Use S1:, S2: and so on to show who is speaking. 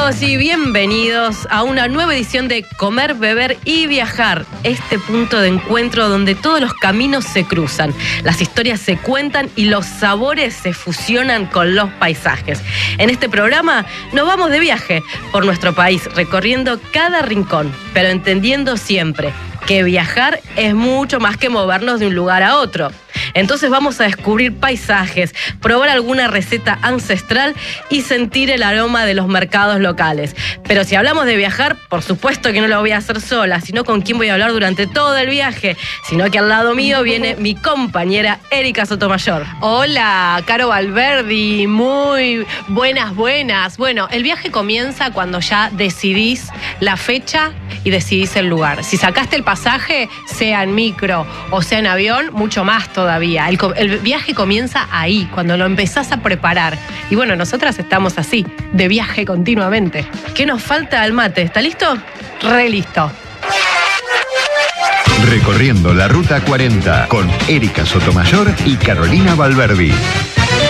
S1: todos y bienvenidos a una nueva edición de Comer, Beber y Viajar. Este punto de encuentro donde todos los caminos se cruzan, las historias se cuentan y los sabores se fusionan con los paisajes. En este programa nos vamos de viaje por nuestro país, recorriendo cada rincón, pero entendiendo siempre que viajar es mucho más que movernos de un lugar a otro. Entonces vamos a descubrir paisajes, probar alguna receta ancestral y sentir el aroma de los mercados locales. Pero si hablamos de viajar, por supuesto que no lo voy a hacer sola, sino con quién voy a hablar durante todo el viaje, sino que al lado mío viene mi compañera Erika Sotomayor.
S2: Hola, Caro Valverdi, muy buenas. Bueno, el viaje comienza cuando ya decidís la fecha y decidís el lugar. Si sacaste el pasaje, sea en micro o sea en avión, mucho más todavía. El viaje comienza ahí, cuando lo empezás a preparar. Y bueno, nosotras estamos así, de viaje continuamente.
S1: ¿Qué nos falta al mate? ¿Está listo?
S2: Re listo.
S3: Recorriendo la Ruta 40 con Erika Sotomayor y Carolina Valverdi.